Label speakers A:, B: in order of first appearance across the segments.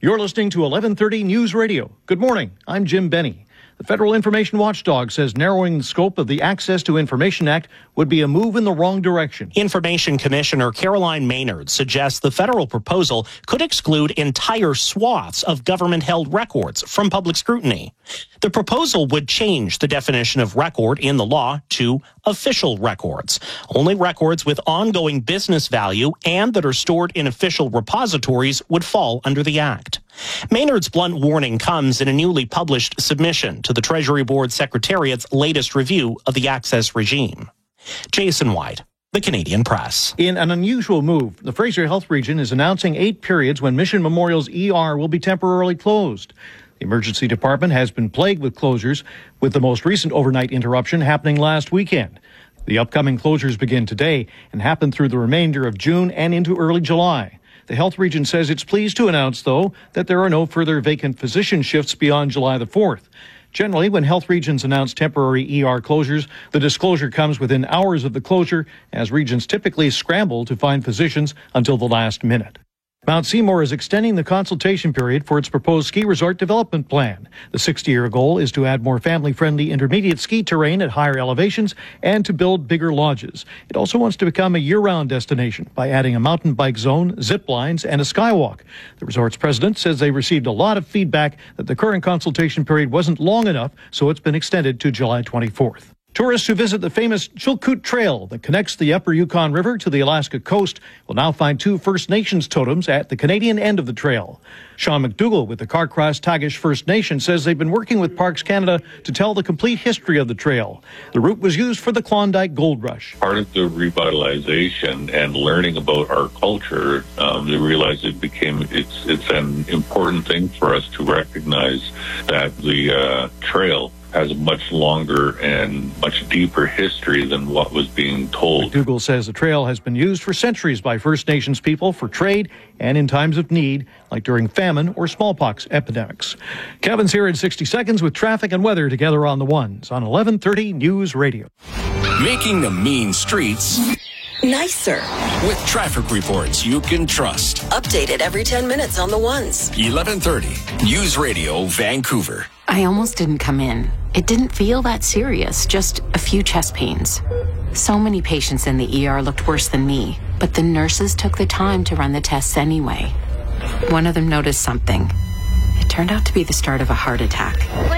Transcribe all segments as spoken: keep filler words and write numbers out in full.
A: You're listening to eleven thirty News Radio. Good morning. I'm Jim Benny. The Federal Information Watchdog says narrowing the scope of the Access to Information Act would be a move in the wrong direction.
B: Information Commissioner Caroline Maynard suggests the federal proposal could exclude entire swaths of government-held records from public scrutiny. The proposal would change the definition of record in the law to official records. Only records with ongoing business value and that are stored in official repositories would fall under the act. Maynard's blunt warning comes in a newly published submission to the Treasury Board Secretariat's latest review of the access regime. Jason White, The Canadian Press.
A: In an unusual move, the Fraser Health Region is announcing eight periods when Mission Memorial's E R will be temporarily closed. The emergency department has been plagued with closures, with the most recent overnight interruption happening last weekend. The upcoming closures begin today and happen through the remainder of June and into early July. The health region says it's pleased to announce, though, that there are no further vacant physician shifts beyond July the fourth. Generally, when health regions announce temporary E R closures, the disclosure comes within hours of the closure, as regions typically scramble to find physicians until the last minute. Mount Seymour is extending the consultation period for its proposed ski resort development plan. The sixty-year goal is to add more family-friendly intermediate ski terrain at higher elevations and to build bigger lodges. It also wants to become a year-round destination by adding a mountain bike zone, zip lines, and a skywalk. The resort's president says they received a lot of feedback that the current consultation period wasn't long enough, so it's been extended to July twenty-fourth. Tourists who visit the famous Chilkoot Trail that connects the upper Yukon River to the Alaska coast will now find two First Nations totems at the Canadian end of the trail. Sean McDougall with the Carcross Tagish First Nation says they've been working with Parks Canada to tell the complete history of the trail. The route was used for the Klondike Gold Rush.
C: Part of the revitalization and learning about our culture, um, they realized it became, it's, it's an important thing for us to recognize that the uh, trail has a much longer and much deeper history than what was being told.
A: McDougall says the trail has been used for centuries by First Nations people for trade and in times of need, like during famine or smallpox epidemics. Kevin's here in sixty seconds with traffic and weather together on the ones on eleven thirty News Radio.
D: Making the mean streets
E: nicer
D: with traffic reports you can trust.
E: Updated every ten minutes on the ones.
D: eleven thirty News Radio Vancouver.
F: I almost didn't come in. It didn't feel that serious, just a few chest pains. So many patients in the E R looked worse than me, but the nurses took the time to run the tests anyway. One of them noticed something. It turned out to be the start of a heart attack.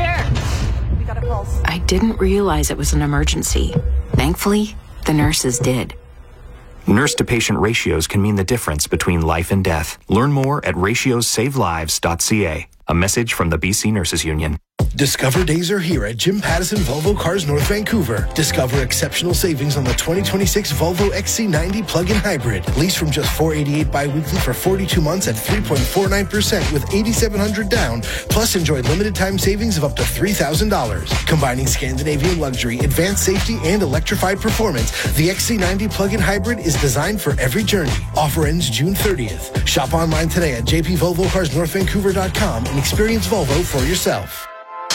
G: Clear! We got a pulse.
F: I didn't realize it was an emergency. Thankfully, the nurses did.
H: Nurse-to-patient ratios can mean the difference between life and death. Learn more at ratios save lives dot c a. A message from the B C Nurses Union.
I: Discover days are here at Jim Pattison Volvo Cars North Vancouver. Discover exceptional savings on the twenty twenty-six Volvo X C ninety plug-in hybrid. Lease from just four hundred eighty-eight dollars bi-weekly for forty-two months at three point four nine percent with eight thousand seven hundred dollars down. Plus, enjoy limited time savings of up to three thousand dollars. Combining Scandinavian luxury, advanced safety, and electrified performance, the X C ninety plug-in hybrid is designed for every journey. Offer ends June thirtieth. Shop online today at j p volvo cars north vancouver dot com and experience Volvo for yourself.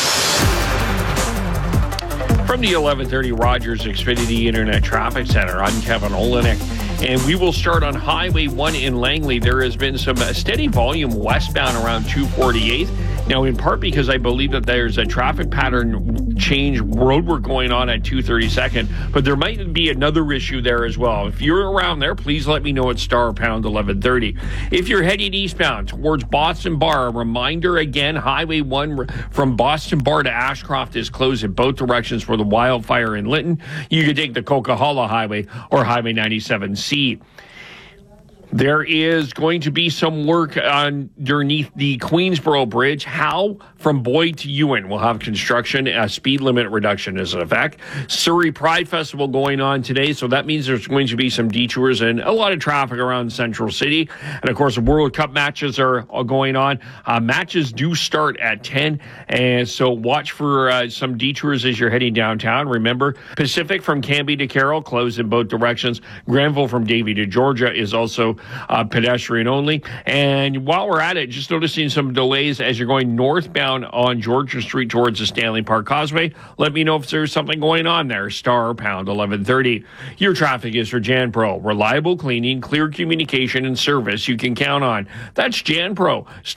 J: From the eleven thirty Rogers Xfinity Internet Traffic Center, I'm Kevin Olenek, and we will start on Highway one in Langley. There has been some steady volume westbound around two forty-eighth. Now, in part because I believe that there's a traffic pattern change roadwork going on at two thirty-second, but there might be another issue there as well. If you're around there, please let me know at star pound eleven thirty. If you're heading eastbound towards Boston Bar, a reminder again, Highway one from Boston Bar to Ashcroft is closed in both directions for the wildfire in Lytton. You can take the Coquihalla Highway or Highway ninety-seven C. There is going to be some work underneath the Queensboro Bridge. How? From Boyd to Ewan will have construction. A speed limit reduction is in effect. Surrey Pride Festival going on today, so that means there's going to be some detours and a lot of traffic around Central City. And, of course, the World Cup matches are going on. Uh, matches do start at ten, and so watch for uh, some detours as you're heading downtown. Remember, Pacific from Canby to Carroll closed in both directions. Granville from Davie to Georgia is also Uh, pedestrian only. And while we're at it, just noticing some delays as you're going northbound on Georgia Street towards the Stanley Park Causeway. Let me know if there's something going on there. Star pound eleven thirty. Your traffic is for JanPro. Reliable cleaning, clear communication, and service you can count on. That's JanPro.